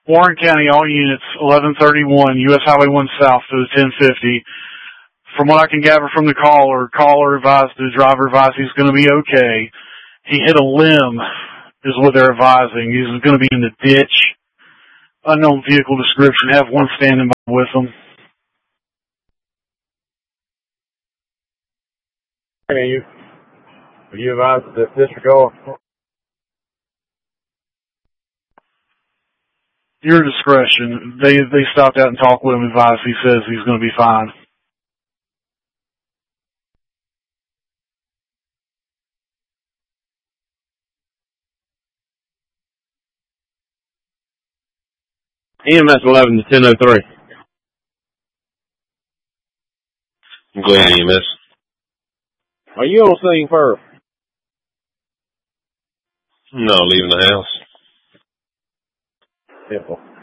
Warren County, all units, 1131, U.S. Highway 1 South to the 1050. From what I can gather from the caller advised the driver advised he's going to be okay. He hit a limb, is what they're advising. He's going to be in the ditch. Unknown vehicle description. Have one standing by with him. Hey, you advised the disregard? Your discretion. They stopped out and talked with him, advised he says he's going to be fine. EMS 11 to 1003. Glen EMS. Are you on scene first? No, leaving the house. Simple.